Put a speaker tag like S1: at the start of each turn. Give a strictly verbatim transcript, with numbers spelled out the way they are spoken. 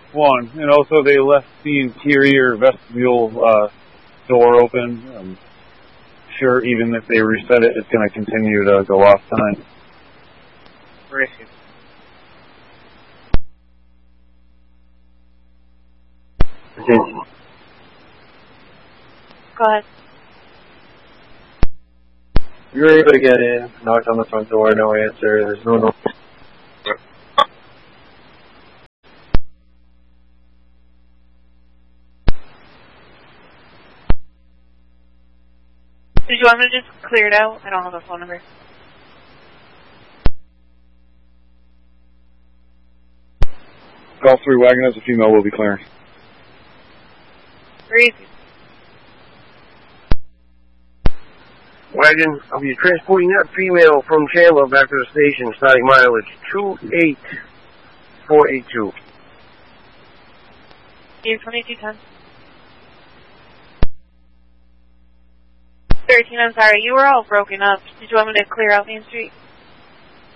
S1: one. And also they left the interior vestibule uh, door open. I'm sure even if they reset it, it's going to continue to go off tonight.
S2: Great.
S3: Go ahead.
S2: You were able to get in, knocked on the front door, no answer, there's no noise.
S3: Did you want me to just clear it out? I don't have a phone number.
S1: Golf three wagon as a female will be clearing.
S3: Crazy.
S4: Wagon, I'll be transporting that female from Chandler back to the station, starting mileage two eight four eight two.
S3: Eight twenty-two ten. Thirteen. I'm sorry. You were all broken up. Did you want me to clear out Main Street?